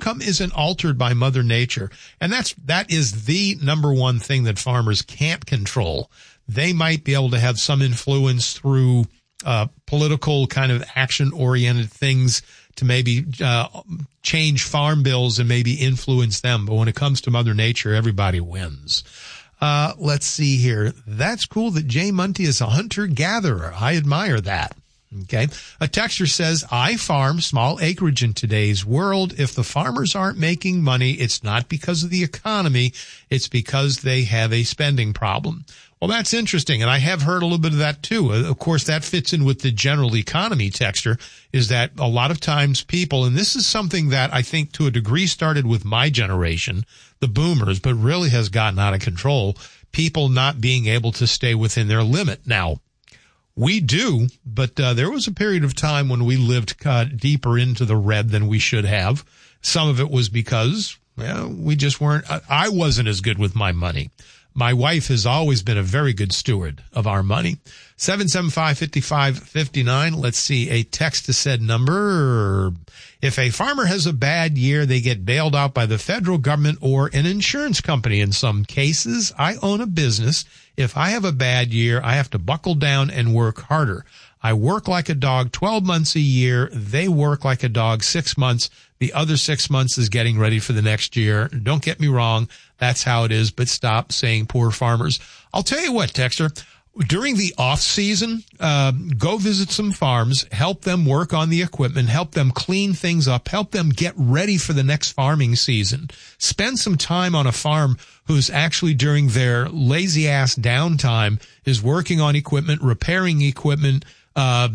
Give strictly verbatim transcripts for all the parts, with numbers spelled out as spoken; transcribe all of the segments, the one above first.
income isn't altered by Mother Nature. And that's, that is the number one thing that farmers can't control. They might be able to have some influence through uh political kind of action-oriented things to maybe uh change farm bills and maybe influence them. But when it comes to Mother Nature, everybody wins. Uh let's see here. That's cool that Jay Munty is a hunter-gatherer. I admire that. Okay. A texter says, I farm small acreage in today's world. If the farmers aren't making money, it's not because of the economy. It's because they have a spending problem. Well, that's interesting. And I have heard a little bit of that too. Of course, that fits in with the general economy texter, is that a lot of times people, and this is something that I think to a degree started with my generation, the boomers, but really has gotten out of control. People not being able to stay within their limit. Now, we do, but uh, there was a period of time when we lived uh, deeper into the red than we should have. Some of it was because, well, we just weren't, I wasn't as good with my money. My wife has always been a very good steward of our money. seven seven five, five five five nine. Let's see, a text to said number. If a farmer has a bad year, they get bailed out by the federal government or an insurance company. In some cases, I own a business. If I have a bad year, I have to buckle down and work harder. I work like a dog twelve months a year. They work like a dog six months. The other six months is getting ready for the next year. Don't get me wrong. That's how it is, but stop saying poor farmers. I'll tell you what, texter, during the off season, uh, go visit some farms, help them work on the equipment, help them clean things up, help them get ready for the next farming season. Spend some time on a farm who's actually during their lazy ass downtime is working on equipment, repairing equipment, uh,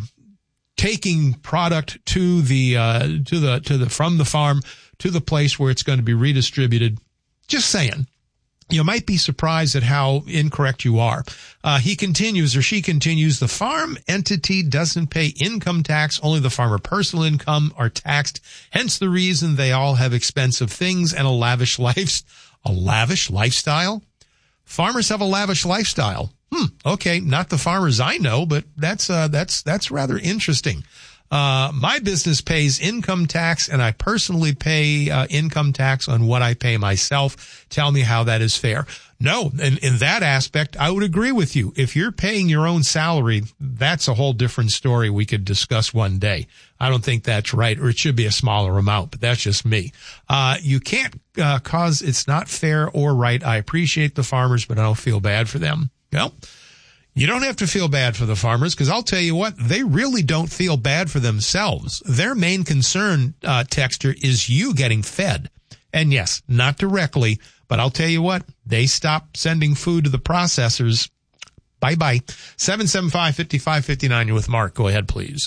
taking product to the, uh, to the, to the, from the farm to the place where it's going to be redistributed. Just saying. You might be surprised at how incorrect you are. Uh, he continues, or she continues, the farm entity doesn't pay income tax. Only the farmer personal income are taxed. Hence the reason they all have expensive things and a lavish life, a lavish lifestyle. Farmers have a lavish lifestyle. Hmm. Okay. Not the farmers I know, but that's, uh, that's, that's rather interesting. Uh, my business pays income tax and I personally pay, uh, income tax on what I pay myself. Tell me how that is fair. No, in, in that aspect, I would agree with you. If you're paying your own salary, that's a whole different story we could discuss one day. I don't think that's right, or it should be a smaller amount, but that's just me. Uh, you can't, uh, cause it's not fair or right. I appreciate the farmers, but I don't feel bad for them. Well, you don't have to feel bad for the farmers, because I'll tell you what, they really don't feel bad for themselves. Their main concern, uh, texter, is you getting fed. And yes, not directly, but I'll tell you what, they stop sending food to the processors. Bye-bye. seven seven five, five five five nine, you're with Mark. Go ahead, please.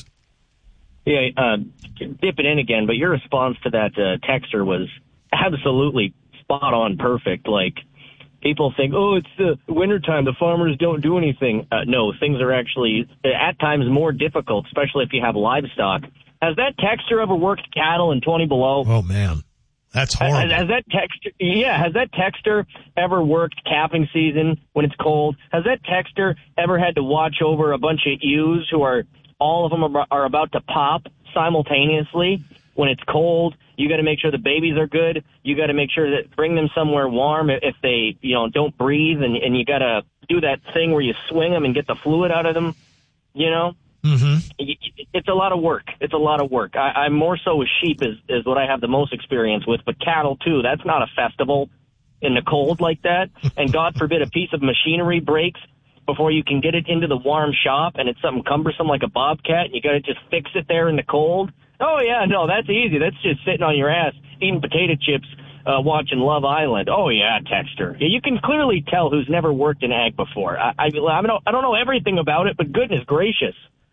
Yeah, uh, dip it in again, but your response to that uh, texter was absolutely spot on perfect. Like, people think, oh, it's the wintertime, the farmers don't do anything. Uh, no, things are actually at times more difficult, especially if you have livestock. Has that texter ever worked cattle in twenty below? Oh, man. That's horrible. Has, has that texter, yeah, has that texter ever worked calving season when it's cold? Has that texter ever had to watch over a bunch of ewes who are, all of them are, are about to pop simultaneously when it's cold? You got to make sure the babies are good. You got to make sure that bring them somewhere warm if they, you know, don't breathe, and, and you got to do that thing where you swing them and get the fluid out of them, you know? Mm-hmm. It's a lot of work. It's a lot of work. I, I'm more so with sheep is, is what I have the most experience with, but cattle too. That's not a festival in the cold like that. And God forbid a piece of machinery breaks before you can get it into the warm shop, and it's something cumbersome like a bobcat, and you got to just fix it there in the cold. Oh, yeah, no, that's easy. That's just sitting on your ass eating potato chips, uh, watching Love Island. Oh, yeah, texter. Yeah, you can clearly tell who's never worked in ag before. I, I, I, don't, I don't know everything about it, but goodness gracious.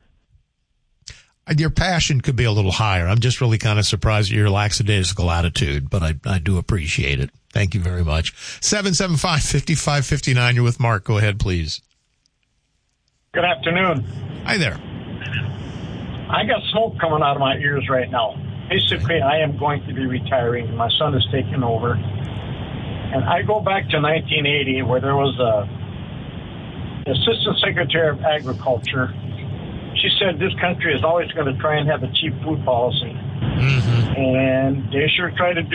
Your passion could be a little higher. I'm just really kind of surprised at your lackadaisical attitude, but I, I do appreciate it. Thank you very much. seven seven five, five five five nine, you're with Mark. Go ahead, please. Good afternoon. Hi there. I got smoke coming out of my ears right now. Basically, I am going to be retiring. My son is taking over. And I go back to nineteen eighty, where there was a Assistant Secretary of Agriculture. She said this country is always going to try and have a cheap food policy. Mm-hmm. And they sure try to do